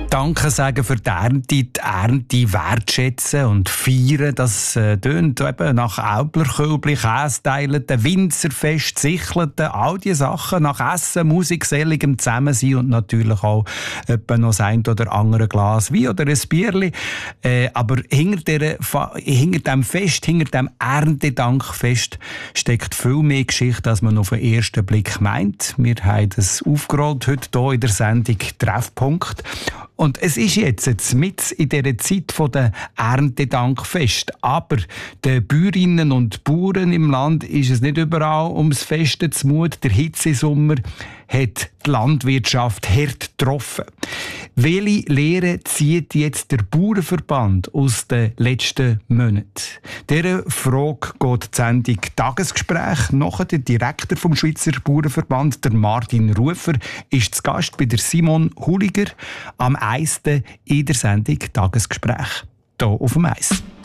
Danke sagen für die Ernte wertschätzen und feiern. Das tönt eben nach Aublerkölbli, Kästeilen, Winzerfest, Sichelten, all diese Sachen, nach Essen, Musik, seligem Zusammensein und natürlich auch etwa noch das ein oder andere Glas Wein oder ein Bierli. Aber hinter dem Fest, hinter dem Erntedankfest steckt viel mehr Geschichte, als man auf den ersten Blick meint. Wir haben das aufgerollt heute hier in der Sendung Treffpunkt. Und es ist jetzt mit in dieser Zeit der Erntedankfest. Aber den Bäuerinnen und Bauern im Land ist es nicht überall ums Feste zumut. Der Hitzesommer hat die Landwirtschaft hart getroffen. Welche Lehre zieht jetzt der Bauernverband aus den letzten Monaten? Dieser Frage geht die Sendung Tagesgespräch. Nachher der Direktor vom Schweizer Bauernverband, der Martin Rufer, ist zu Gast bei der Simon Huliger am 1. in der Sendung Tagesgespräch. Hier auf dem 1.